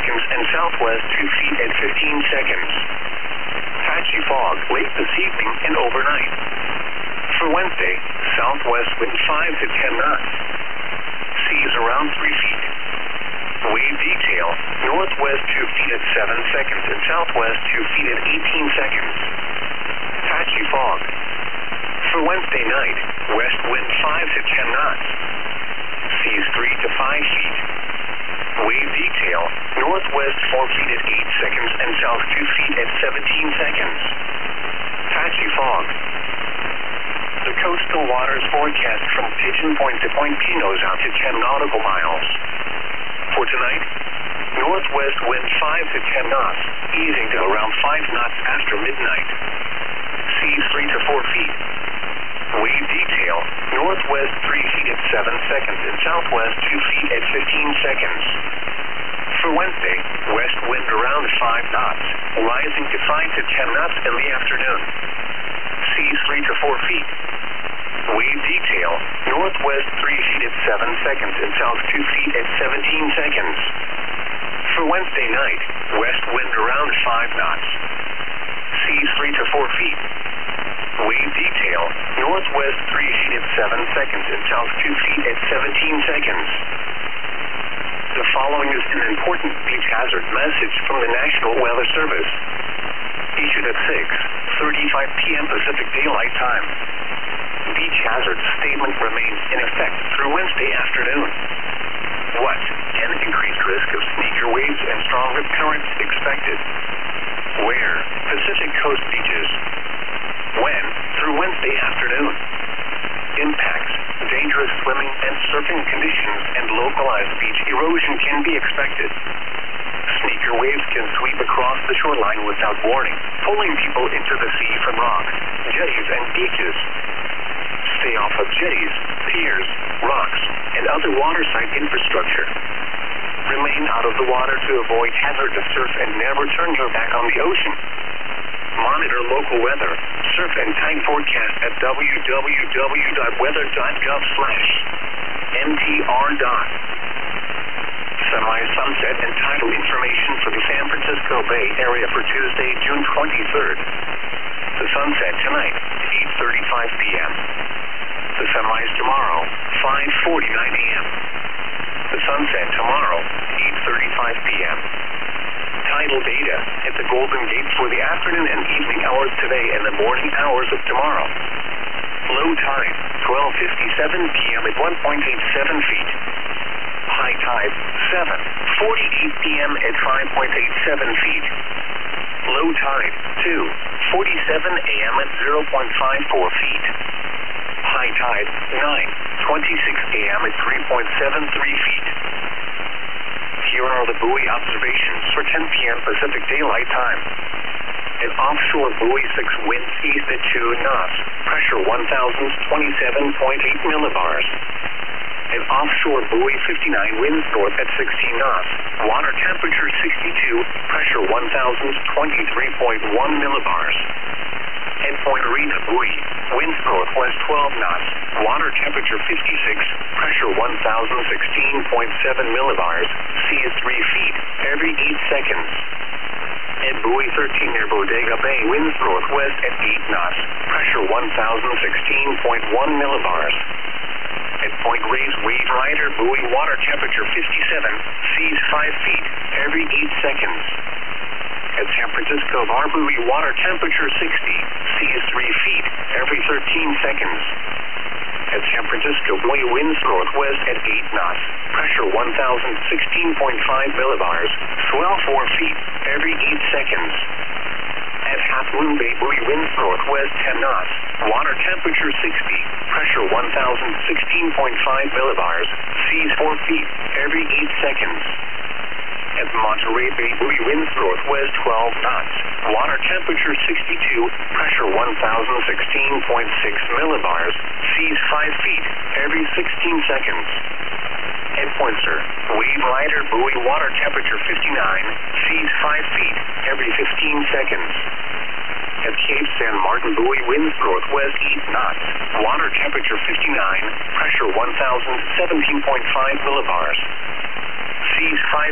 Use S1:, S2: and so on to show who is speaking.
S1: seconds and southwest 2 feet at 15 seconds. Patchy fog late this evening and overnight. For Wednesday, southwest wind 5 to 10 knots. Seas around 3 feet. Wave detail, northwest 2 feet at 7 seconds and southwest 2 feet at 18 seconds. Patchy fog. For Wednesday night, west wind 5 to 10 knots. Seas 3 to 5 feet. Wave detail, northwest 4 feet at 8 seconds and south 2 feet at 17 seconds. Patchy fog. The coastal waters forecast from Pigeon Point to Point Pinos out to 10 nautical miles. For tonight, northwest wind 5 to 10 knots, easing to around 5 knots after midnight. Seas 3 to 4 feet. Wave detail, northwest 3 feet at 7 seconds and southwest 2 feet at 15 seconds. For Wednesday, west wind around 5 knots, rising to 5 to 10 knots in the afternoon. Seas 3 to 4 feet. Wave detail, northwest 3 feet at 7 seconds and south 2 feet at 17 seconds. For Wednesday night, west wind around 5 knots. Seas 3 to 4 feet. Wave detail, northwest 3 feet at 7 seconds and south 2 feet at 17 seconds. The following is an important beach hazard message from the National Weather Service. Issued at 6:35 p.m. Pacific Daylight Time. Beach hazard statement remains in effect through Wednesday afternoon. What? An increased risk of sneaker waves and strong rip currents expected. Where? Pacific Coast beaches. When? Through Wednesday afternoon. Impacts, dangerous swimming and surfing conditions and localized beach erosion can be expected. Sneaker waves can sweep across the shoreline without warning, pulling people into the sea from rocks, jetties, and beaches. Stay off of jetties, piers, rocks, and other waterside infrastructure. Remain out of the water to avoid hazardous surf and never turn your back on the ocean. Monitor local weather, surf and tide forecast at www.weather.gov/mtr. Semi-sunset and tidal information for the San Francisco Bay Area for Tuesday, June 23rd. The sunset tonight, 8:35 p.m. The sunrise tomorrow, 5:49 a.m. The sunset tomorrow, 8:35 p.m. Tidal data at the Golden Gate for the afternoon and evening hours today and the morning hours of tomorrow. Low tide, 12:57 p.m. at 1.87 feet. High tide, 7:48 p.m. at 5.87 feet. Low tide, 2:47 a.m. at 0.54 feet. High tide, 9:26 a.m. at 3.73 feet. Here are the buoy observations for 10 p.m. Pacific Daylight Time. An offshore buoy 6 winds east at 2 knots, pressure 1,027.8 millibars. An offshore buoy 59 winds north at 16 knots, water temperature 62, pressure 1,023.1 millibars. At Point Arena buoy, winds northwest 12 knots, water temperature 56, pressure 1,016.7 millibars, seas 3 feet every 8 seconds. At buoy 13 near Bodega Bay, winds northwest at 8 knots, pressure 1,016.1 millibars. At Point Reyes Wave Rider buoy, water temperature 57, seas 5 feet every 8 seconds. At San Francisco Bar buoy, water temperature 60, seas 3 feet every 13 seconds. At San Francisco buoy, winds northwest at 8 knots, pressure 1,016.5 millibars, swell 4 feet every 8 seconds. At Half Moon Bay buoy, winds northwest 10 knots, water temperature 60, pressure 1,016.5 millibars, seas 4 feet every 8 seconds. At Monterey Bay buoy, winds northwest 12 knots, water temperature 62, pressure 1,016.6 millibars, seas 5 feet every 16 seconds. At Poinsett, Wave Rider buoy, water temperature 59, seas 5 feet every 15 seconds. At Cape San Martin buoy, winds northwest 8 knots, water temperature 59, pressure 1,017.5 millibars, seas 5